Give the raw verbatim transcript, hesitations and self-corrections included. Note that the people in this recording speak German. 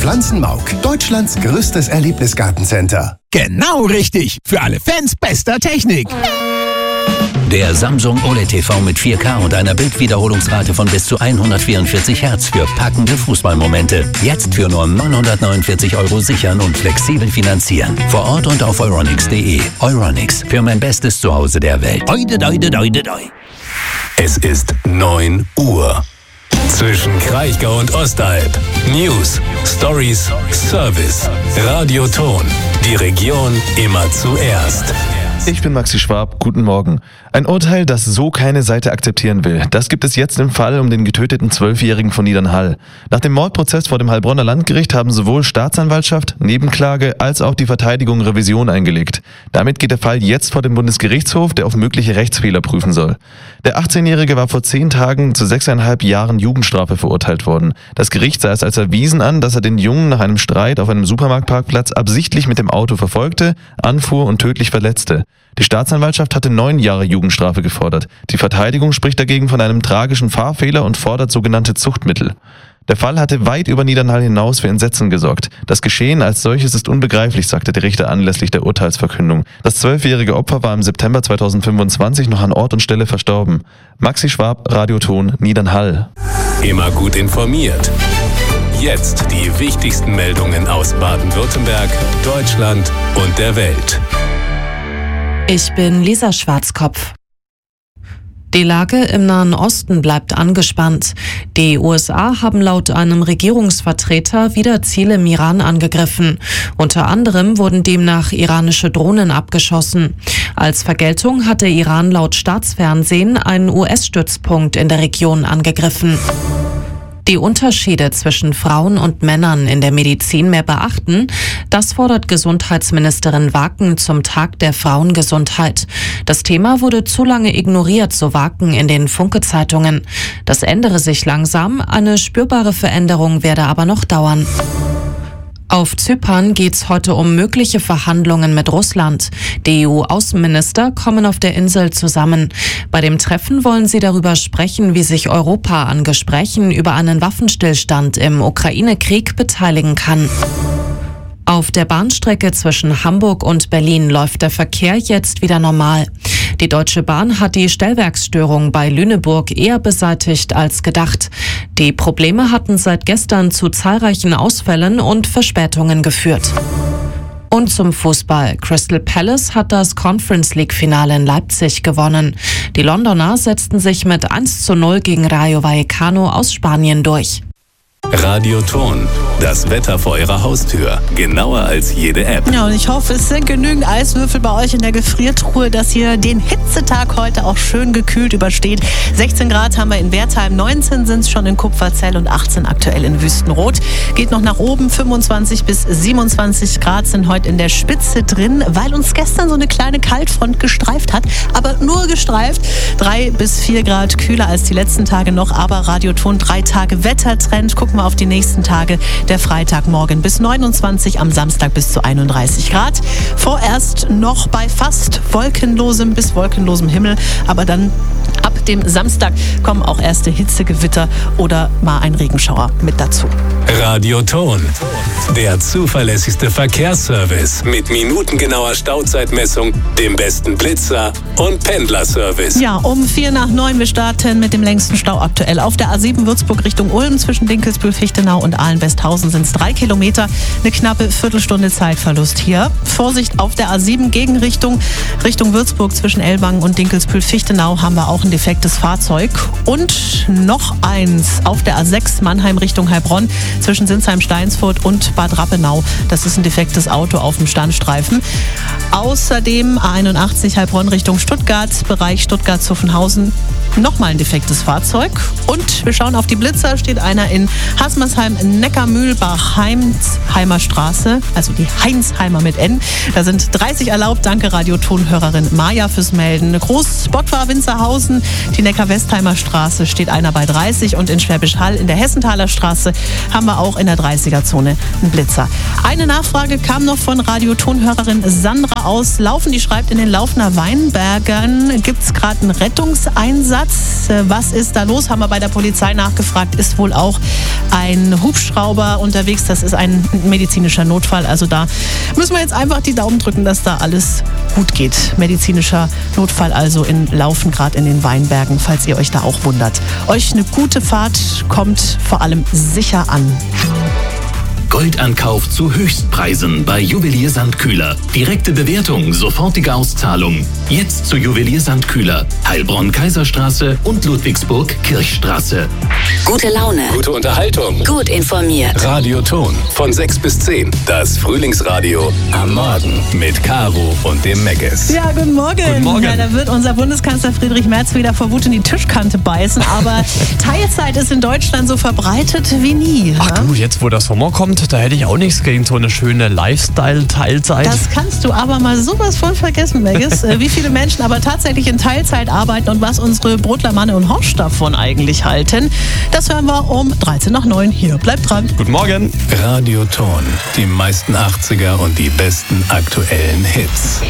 Pflanzenmauk, Deutschlands größtes Erlebnisgartencenter. Genau richtig. Für alle Fans bester Technik. Der Samsung O L E D T V mit vier K und einer Bildwiederholungsrate von bis zu hundertvierundvierzig Hertz für packende Fußballmomente. Jetzt für nur neunhundertneunundvierzig Euro sichern und flexibel finanzieren. Vor Ort und auf euronics punkt de. Euronics, für mein bestes Zuhause der Welt. Oide, oide, oide, oide. Es ist neun Uhr. Zwischen Kraichgau und Ostalb. News, Stories, Service. Radioton. Die Region immer zuerst. Ich bin Maxi Schwab, guten Morgen. Ein Urteil, das so keine Seite akzeptieren will. Das gibt es jetzt im Fall um den getöteten Zwölfjährigen von Niedernhall. Nach dem Mordprozess vor dem Heilbronner Landgericht haben sowohl Staatsanwaltschaft, Nebenklage als auch die Verteidigung Revision eingelegt. Damit geht der Fall jetzt vor dem Bundesgerichtshof, der auf mögliche Rechtsfehler prüfen soll. Der achtzehnjährige war vor zehn Tagen zu sechseinhalb Jahren Jugendstrafe verurteilt worden. Das Gericht sah es als erwiesen an, dass er den Jungen nach einem Streit auf einem Supermarktparkplatz absichtlich mit dem Auto verfolgte, anfuhr und tödlich verletzte. Die Staatsanwaltschaft hatte neun Jahre Jugendstrafe gefordert. Die Verteidigung spricht dagegen von einem tragischen Fahrfehler und fordert sogenannte Zuchtmittel. Der Fall hatte weit über Niedernhall hinaus für Entsetzen gesorgt. Das Geschehen als solches ist unbegreiflich, sagte der Richter anlässlich der Urteilsverkündung. Das zwölfjährige Opfer war im September zweitausendfünfundzwanzig noch an Ort und Stelle verstorben. Maxi Schwab, Radioton, Niedernhall. Immer gut informiert. Jetzt die wichtigsten Meldungen aus Baden-Württemberg, Deutschland und der Welt. Ich bin Lisa Schwarzkopf. Die Lage im Nahen Osten bleibt angespannt. Die U S A haben laut einem Regierungsvertreter wieder Ziele im Iran angegriffen. Unter anderem wurden demnach iranische Drohnen abgeschossen. Als Vergeltung hatte Iran laut Staatsfernsehen einen U S-Stützpunkt in der Region angegriffen. Die Unterschiede zwischen Frauen und Männern in der Medizin mehr beachten, das fordert Gesundheitsministerin Waken zum Tag der Frauengesundheit. Das Thema wurde zu lange ignoriert, so Waken in den Funke-Zeitungen. Das ändere sich langsam, eine spürbare Veränderung werde aber noch dauern. Auf Zypern geht's heute um mögliche Verhandlungen mit Russland. Die E U-Außenminister kommen auf der Insel zusammen. Bei dem Treffen wollen sie darüber sprechen, wie sich Europa an Gesprächen über einen Waffenstillstand im Ukraine-Krieg beteiligen kann. Auf der Bahnstrecke zwischen Hamburg und Berlin läuft der Verkehr jetzt wieder normal. Die Deutsche Bahn hat die Stellwerksstörung bei Lüneburg eher beseitigt als gedacht. Die Probleme hatten seit gestern zu zahlreichen Ausfällen und Verspätungen geführt. Und zum Fußball. Crystal Palace hat das Conference League-Finale in Leipzig gewonnen. Die Londoner setzten sich mit eins zu null gegen Rayo Vallecano aus Spanien durch. Radioton, das Wetter vor Ihrer Haustür, genauer als jede App. Ja, und ich hoffe, es sind genügend Eiswürfel bei euch in der Gefriertruhe, dass ihr den Hitzetag heute auch schön gekühlt übersteht. sechzehn Grad haben wir in Wertheim, neunzehn sind es schon in Kupferzell und achtzehn aktuell in Wüstenrot. Geht noch nach oben, fünfundzwanzig bis siebenundzwanzig Grad sind heute in der Spitze drin, weil uns gestern so eine kleine Kaltfront gestreift hat, aber nur gestreift. drei bis vier Grad kühler als die letzten Tage noch, aber Radioton, drei Tage Wettertrend. Gucken wir auf die nächsten Tage. Der Freitagmorgen bis neunundzwanzig, am Samstag bis zu einunddreißig Grad. Vorerst noch bei fast wolkenlosem bis wolkenlosem Himmel, aber dann ab dem Samstag kommen auch erste Hitzegewitter oder mal ein Regenschauer mit dazu. Radioton, der zuverlässigste Verkehrsservice mit minutengenauer Stauzeitmessung, dem besten Blitzer und Pendlerservice. Ja, um vier nach neun, wir starten mit dem längsten Stau aktuell. Auf der A sieben Würzburg Richtung Ulm zwischen Dinkelsbühl, Fichtenau und Ahlen-Westhausen sind es drei Kilometer. Eine knappe Viertelstunde Zeitverlust hier. Vorsicht auf der A sieben Gegenrichtung Richtung Würzburg zwischen Elbangen und Dinkelsbühl, Fichtenau haben wir auch ein defektes Fahrzeug. Und noch eins auf der A sechs Mannheim Richtung Heilbronn zwischen Sinsheim-Steinsfurt und Bad Rappenau. Das ist ein defektes Auto auf dem Standstreifen. Außerdem A einundachtzig Heilbronn Richtung Stuttgart, Bereich Stuttgart-Zuffenhausen. Nochmal ein defektes Fahrzeug. Und wir schauen auf die Blitzer, steht einer in Hasmersheim, Neckarmühlbach, Heinsheimer Straße, also die Heinsheimer mit N. Da sind dreißig erlaubt. Danke Radiotonhörerin Maja fürs Melden. Groß-Bottwar, Winzerhausen, die Neckar-Westheimer Straße steht einer bei dreißig und in Schwäbisch Hall in der Hessenthaler Straße haben wir auch in der dreißiger-Zone einen Blitzer. Eine Nachfrage kam noch von Radiotonhörerin Sandra aus Laufen. Die schreibt, in den Laufener Weinbergern gibt es gerade einen Rettungseinsatz. Einsatz. Was ist da los? Haben wir bei der Polizei nachgefragt. Ist wohl auch ein Hubschrauber unterwegs. Das ist ein medizinischer Notfall. Also da müssen wir jetzt einfach die Daumen drücken, dass da alles gut geht. Medizinischer Notfall also in Laufen, gerade in den Weinbergen, falls ihr euch da auch wundert. Euch eine gute Fahrt, kommt vor allem sicher an. Goldankauf zu Höchstpreisen bei Juwelier Sandkühler. Direkte Bewertung, sofortige Auszahlung. Jetzt zu Juwelier Sandkühler. Heilbronn-Kaiserstraße und Ludwigsburg-Kirchstraße. Gute Laune. Gute Unterhaltung. Gut informiert. Radioton von sechs bis zehn. Das Frühlingsradio am Morgen mit Caro und dem Meggis. Ja, guten Morgen. Guten Morgen. Ja, da wird unser Bundeskanzler Friedrich Merz wieder vor Wut in die Tischkante beißen. Aber Teilzeit ist in Deutschland so verbreitet wie nie. Ach ne? du, jetzt wo der Sommer kommt, da hätte ich auch nichts gegen so eine schöne Lifestyle-Teilzeit. Das kannst du aber mal sowas von vergessen, Meggis. Äh, Wie viele Menschen aber tatsächlich in Teilzeit arbeiten und was unsere Brotler Manne und Horsch davon eigentlich halten, das hören wir um dreizehn nach neun hier. Bleibt dran. Guten Morgen. Radioton. Die meisten achtziger und die besten aktuellen Hits.